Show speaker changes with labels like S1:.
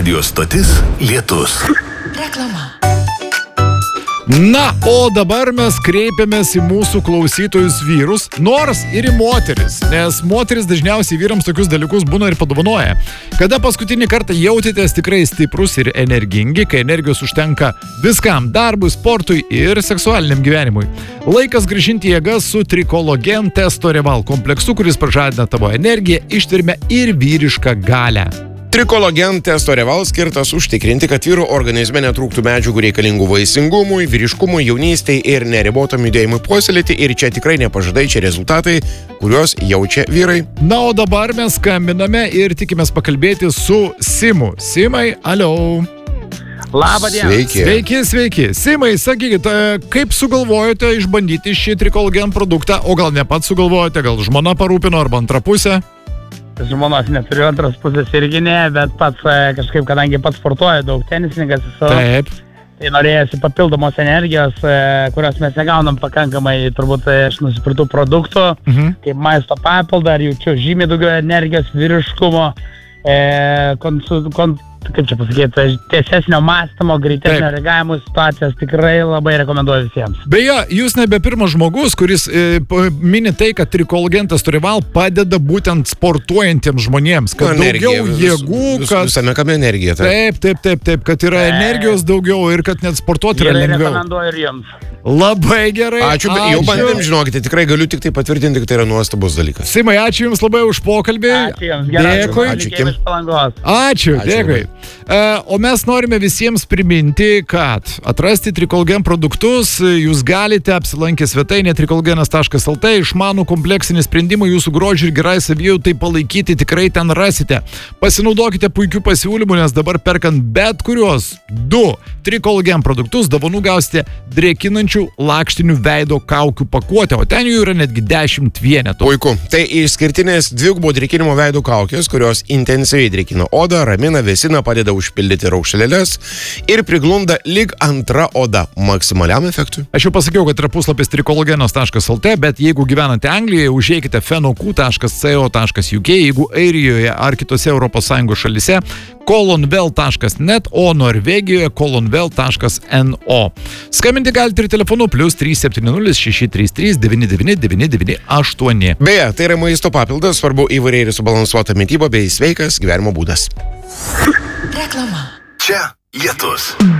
S1: Radio stotis Lietus.
S2: Reklama.
S3: Na, o dabar mes kreipiamės į mūsų klausytojus vyrus, nors ir į moteris, nes moteris dažniausiai vyrams tokius dalykus būna ir padovanoja. Kada paskutinį kartą jautėtės tikrai stiprus ir energingi, kai energijos užtenka viskam - darbui, sportui ir seksualiniam gyvenimui. Laikas grąžinti jėgas su Trikologen Testoreval kompleksu, kuris pažadina tavo energiją, ištvermę ir vyrišką galią.
S4: Trikologen Testoreval skirtas užtikrinti, kad vyrų organizme netrūktų medžiagų reikalingų vaisingumui, vyriškumui, jaunystei ir neribotam judėjimui puoselėti, ir čia tikrai nepažadai, čia rezultatai, kuriuos jaučia vyrai.
S3: Na, o dabar mes skambiname ir tikimės pakalbėti su Simu. Simai, alio.
S5: Labą dieną.
S3: Sveiki. Simai, sakykit, kaip sugalvojote išbandyti šį Trikologen produktą, o gal ne pats sugalvojote, gal žmona parūpino arba antrą pusę?
S5: Žmonos neturiu, antros pusės irgi ne, bet pats kažkaip, kadangi pats sportuoju, daug tenisininkas esu,
S3: Taip.
S5: tai norėjusi papildomos energijos, kurios mes negaunam pakankamai, turbūt aš nusipirktų produktų, kaip maisto papildą, ar jaučiu žymiai daugiau energijos, vyriškumo, kaip čia pasakyti, tiesesnio mąstymo, greitesnio reagavimo situacijas tikrai labai rekomenduoju visiems.
S3: Beje, jūs nebe pirmas žmogus, kuris mini tai, kad Trikologen Testoreval padeda būtent sportuojantiems žmonėms, kad daugiau jėgų, kad...
S4: Visame kame energija.
S3: Taip, kad yra energijos daugiau ir kad net sportuoti yra lengviau.
S5: Rekomenduoju ir jums.
S3: Labai gerai.
S4: Ačiū. Jau bandėm, žinokite, tikrai galiu tik tai patvirtinti, kad tai yra nuostabus dalykas.
S3: Simai, ačiū Jums labai už pokalbį.
S5: Ačiū Jums, gerai.
S3: Dėkui.
S5: Ačiū.
S3: Dėkui. O mes norime visiems priminti, kad atrasti Trikologen produktus jūs galite apsilankę svetainė trikologenas.lt, išmanų kompleksinį sprendimą jūsų grožiui ir gerai savijautai palaikyti tikrai ten rasite. Pasinaudokite puikių pasiūlymų, nes dabar perkant bet kurios 2 Trikologen produktus dovanų gausite drėkinančių lakštinių veido kaukių pakuotę, o ten jų yra netgi 10 vienetų.
S4: Puiku. Tai išskirtinės dvigubo drėkinimo veido kaukės, kurios intensyviai drėkina odą, ramina, vėsina, padeda užpildyti raukšlelės ir priglunda lyg antra oda maksimaliam efektui.
S3: Aš jau pasakiau, kad yra puslapis trikologenas.lt, bet jeigu gyvenate Anglijoje, užeikite fenokų.co.uk, jeigu Airijoje ar kitose ES šalise, kolonvel.net, o Norvegijoje kolonvel.no. Skambinti galite ir telefonu +370 633 99998.
S4: Beje, tai yra maisto papildas, svarbu įvairiai ir subalansuota mityba bei sveikas gyvenimo būdas.
S2: Reklama.
S1: Čia Lietus.